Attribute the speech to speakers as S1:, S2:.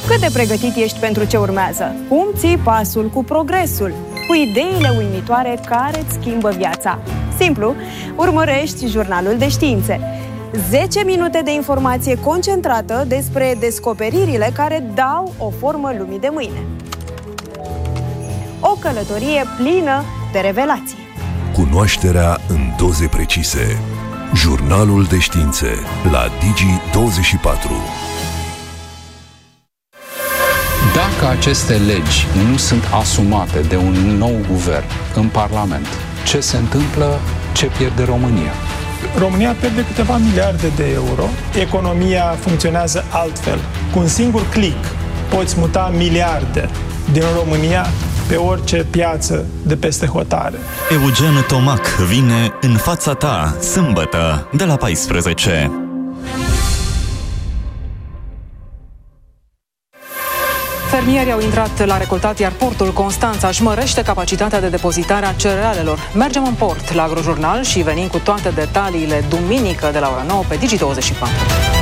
S1: Cât de pregătit ești pentru ce urmează? Cum ții pasul cu progresul? Cu ideile uimitoare care îți schimbă viața? Simplu, urmărești Jurnalul de Științe. 10 minute de informație concentrată despre descoperirile care dau o formă lumii de mâine. O călătorie plină de revelații.
S2: Cunoașterea în doze precise. Jurnalul de Științe la Digi24.
S3: Dacă aceste legi nu sunt asumate de un nou guvern în Parlament, ce se întâmplă, ce pierde România?
S4: România pierde câteva miliarde de euro, economia funcționează altfel. Cu un singur click poți muta miliarde din România pe orice piață de peste hotare.
S5: Eugen Tomac vine în fața ta, sâmbătă, de la 14.
S6: Fermierii au intrat la recoltat, iar portul Constanța își mărește capacitatea de depozitare a cerealelor. Mergem în port la Agrojurnal și venim cu toate detaliile duminică de la ora 9 pe Digi24.